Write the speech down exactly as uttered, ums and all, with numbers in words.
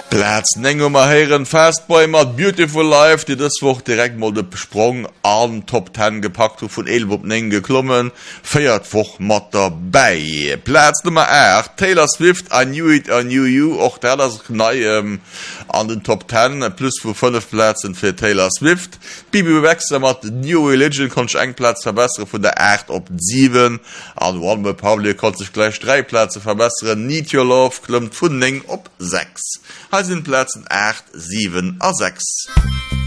Platz Nengemer Herren Fastboy mat Beautiful Life, die das Woche direkt mal de Sprung an Top zehn gepackt von elf op neng geklommen, feiert woch mat dabei. Platz Nummer acht, Taylor Swift, I Knew It, I Knew You, auch der das neu ähm, an den Top zehn, plus für fünf Plätzen für Taylor Swift. Bibi Wechsel mat New Religion, kann ich einen Platz verbessern von der acht op sieben. An One Republic kann sich gleich drei Plätze verbessern. Need Your Love klimmt von neng op sechs. Sind Plätzen acht, sieben a sechs.